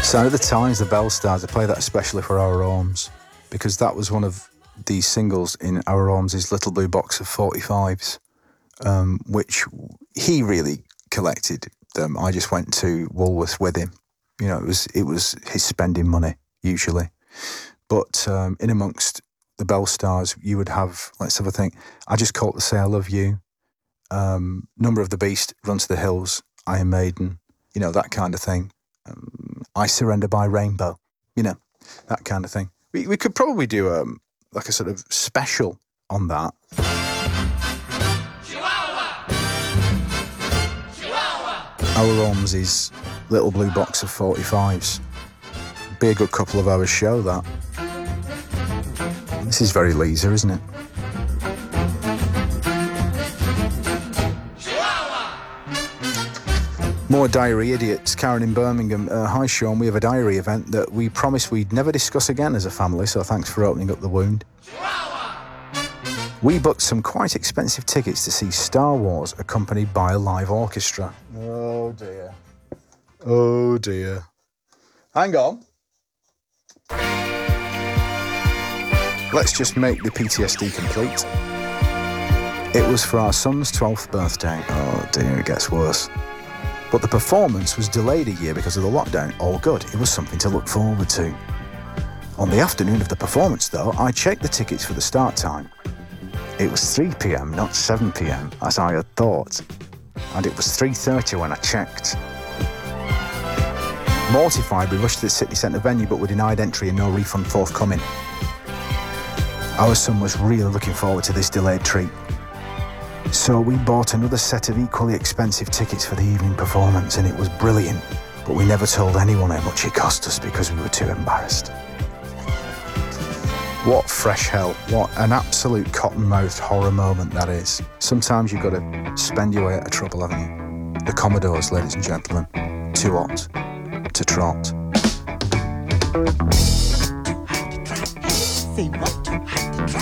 Sign of the Times, the Bell Stars, I play that especially for Our Homes, because that was one of the singles in Our Homes' Little Blue Box of 45s, which he really collected them. I just went to Woolworths with him. You know, it was his spending money, usually. But in amongst the Bell Stars, you would have, let's have a think, I Just Called to Say I Love You, Number of the Beast, Run to the Hills, Iron Maiden, you know, that kind of thing. I Surrender by Rainbow, you know, that kind of thing. We could probably do like a sort of special on that. Chihuahua. Our Homes is Little Blue Box of 45s. Be a good couple of hours show, that. This is very Lisa, isn't it? More diary idiots. Karen in Birmingham. Hi, Sean. We have a diary event that we promised we'd never discuss again as a family, so thanks for opening up the wound. We booked some quite expensive tickets to see Star Wars accompanied by a live orchestra. Oh, dear. Oh, dear. Hang on. Let's just make the PTSD complete. It was for our son's 12th birthday. Oh, dear, it gets worse. But the performance was delayed a year because of the lockdown. All good. It was something to look forward to. On the afternoon of the performance, though, I checked the tickets for the start time. It was 3 p.m, not 7 p.m, as I had thought. And it was 3:30 when I checked. Mortified, we rushed to the city centre venue, but were denied entry and no refund forthcoming. Our son was really looking forward to this delayed treat. So we bought another set of equally expensive tickets for the evening performance, and it was brilliant, but we never told anyone how much it cost us because we were too embarrassed. What fresh hell, what an absolute cotton-mouthed horror moment that is. Sometimes you've got to spend your way out of trouble, haven't you? The Commodores, ladies and gentlemen, too hot to trot. Say what?